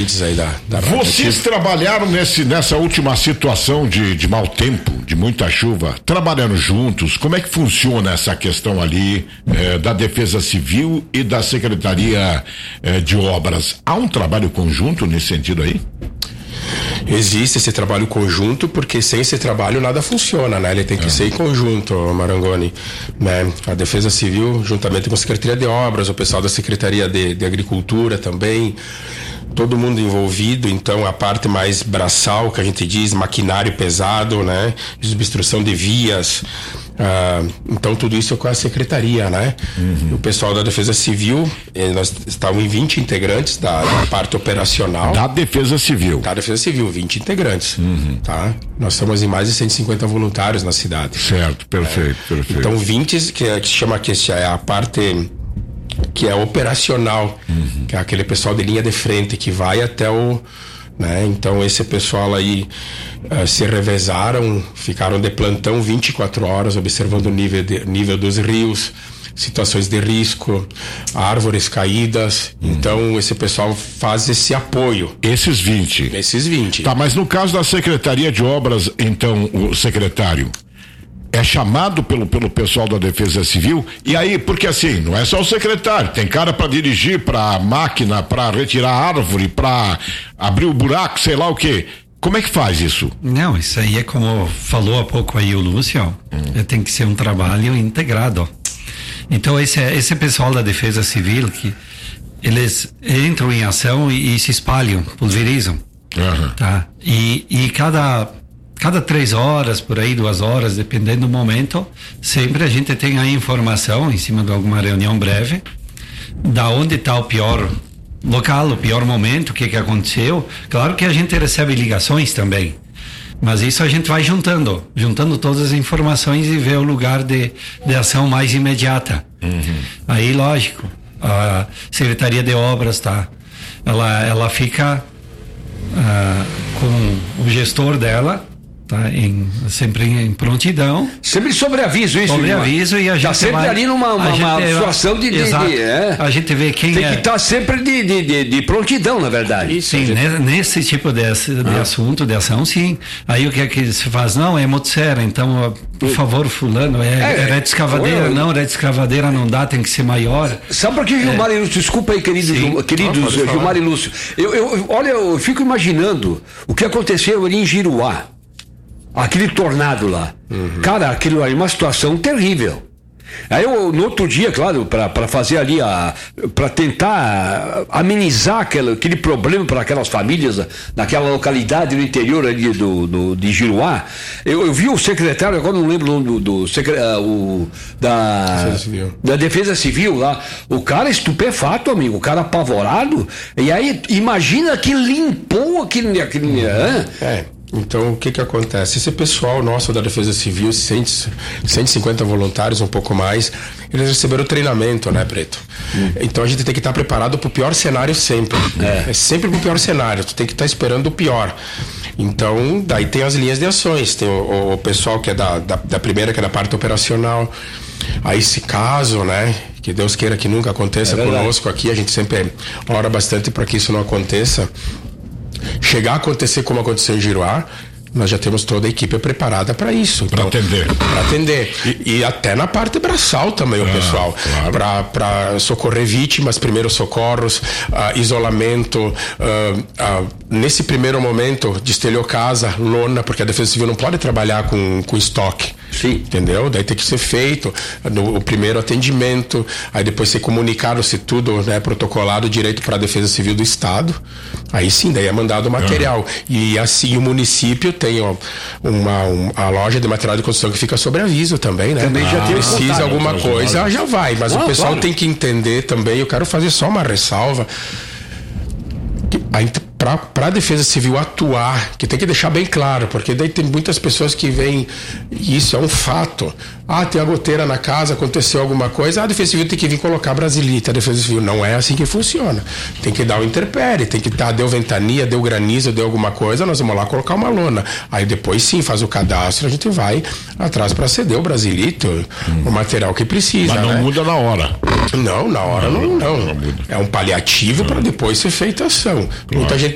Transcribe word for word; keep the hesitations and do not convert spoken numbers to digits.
ouvintes aí da, da Vocês trabalharam nesse, nessa última situação de, de mau tempo, de muita chuva, trabalhando juntos, como é que funciona essa questão ali eh, da Defesa Civil e da Secretaria eh, de Obras? Há um trabalho conjunto nesse sentido aí? Existe esse trabalho conjunto, porque sem esse trabalho nada funciona, né? Ele tem que é. ser em conjunto, Marangoni, né? A Defesa Civil, juntamente com a Secretaria de Obras, o pessoal da Secretaria de, de Agricultura também, todo mundo envolvido. Então a parte mais braçal, que a gente diz, maquinário pesado, né? Desobstrução de vias, ah, então tudo isso é com a Secretaria, né? Uhum. O pessoal da Defesa Civil, eh, nós estávamos em vinte integrantes da, da parte operacional. Da Defesa Civil. Da Defesa Civil, vinte integrantes, uhum. tá? Nós estamos em mais de cento e cinquenta voluntários na cidade. Certo, perfeito, é. perfeito. Então vinte, que, é, que se chama, que é a parte que é operacional, uhum. que é aquele pessoal de linha de frente que vai até o, né? Então esse pessoal aí uh, se revezaram, ficaram de plantão vinte e quatro horas observando o nível, de, nível dos rios, situações de risco, árvores caídas. Uhum. Então esse pessoal faz esse apoio. Esses vinte. Esses vinte. Tá, mas no caso da Secretaria de Obras, então o secretário é chamado pelo, pelo pessoal da Defesa Civil, e aí, porque assim, não é só o secretário, tem cara para dirigir, para máquina, para retirar árvore, para abrir o buraco, sei lá o quê. Como é que faz isso? Não, isso aí é como falou há pouco aí o Lúcio, hum. tem que ser um trabalho integrado. Então esse, esse pessoal da Defesa Civil, que eles entram em ação e, e se espalham, pulverizam, uhum. tá? E, e cada Cada três horas, por aí, duas horas, dependendo do momento, sempre a gente tem a informação, em cima de alguma reunião breve, da onde está o pior local, o pior momento, o que que aconteceu. Claro que a gente recebe ligações também, mas isso a gente vai juntando, juntando todas as informações e vê o lugar de, de ação mais imediata. Uhum. Aí, lógico, a Secretaria de Obras, tá? Ela, ela fica uh, com o gestor dela, tá, em, sempre em prontidão. Sempre sobre aviso, isso. Sobre aviso, e a gente tá sempre vai, ali numa uma, uma situação de, de, exato, de é, a gente vê quem tem é. que estar tá sempre de, de, de, de prontidão, na verdade. Sim, gente... nesse tipo de, de ah. assunto, de ação, sim. Aí o que é que se faz? Não, é motosserra, então, por favor, fulano, é, é, é rede escavadeira, eu... não, rede escavadeira não dá, tem que ser maior. Sabe por que Gilmar é... e Lúcio, desculpa aí, querido, Gil, queridos ah, Gilmar e Lúcio, eu, eu, olha, eu fico imaginando o que aconteceu ali em Giruá. Aquele tornado lá. Uhum. Cara, aquilo ali é uma situação terrível. Aí eu, no outro dia, claro, para fazer ali a. para tentar amenizar aquele, aquele problema para aquelas famílias naquela localidade no interior ali do, do, de Giruá, eu, eu vi o secretário, agora não lembro o nome do. do secre, uh, o, da, Defesa Civil. da Defesa Civil lá. O cara estupefato, amigo, o cara apavorado. E aí, imagina que limpou aquele. aquele uhum. É. Então, o que que acontece? Esse pessoal nosso da Defesa Civil, cento e cinquenta voluntários, um pouco mais, eles receberam treinamento, né, Preto? Hum. Então a gente tem que estar preparado para o pior cenário sempre. É. é sempre para o pior cenário, tu tem que estar esperando o pior. Então, daí tem as linhas de ações, tem o, o pessoal que é da, da, da primeira, que é da parte operacional. Aí, se caso, né, que Deus queira que nunca aconteça é conosco aqui, a gente sempre ora bastante para que isso não aconteça. Chegar a acontecer como aconteceu em Giruá, nós já temos toda a equipe preparada para isso. Para então, atender. Para atender. E, e até na parte braçal também, ah, o pessoal. Claro. Para socorrer vítimas, primeiros socorros, uh, isolamento. Uh, uh, nesse primeiro momento, destelhou casa, lona, porque a Defesa Civil não pode trabalhar com, com estoque. Sim. Entendeu? Daí tem que ser feito no, o primeiro atendimento, aí depois ser comunicado se tudo, né, protocolado direito para a Defesa Civil do Estado. Aí sim, daí é mandado o material. Uhum. E assim o município tem ó, uma, uma a loja de material de construção que fica sobre aviso também, né? Também ah, já tem precisa alguma coisa, já vai, mas ah, o pessoal claro. tem que entender também. Eu quero fazer só uma ressalva. Para a Defesa Civil atuar, que tem que deixar bem claro, porque daí tem muitas pessoas que veem, isso é um fato. Ah, tem a goteira na casa, aconteceu alguma coisa, ah, a Defesa Civil tem que vir colocar brasilite. A Defesa Civil não é assim que funciona. Tem que dar o interpere, tem que dar, deu ventania, deu granizo, deu alguma coisa, nós vamos lá colocar uma lona. Aí depois sim, faz o cadastro, a gente vai atrás para ceder o brasilite, hum. o material que precisa. Mas não né? muda na hora. Não, na hora não, não. não. não. É um paliativo hum. para depois ser feita a ação. Claro. Muita gente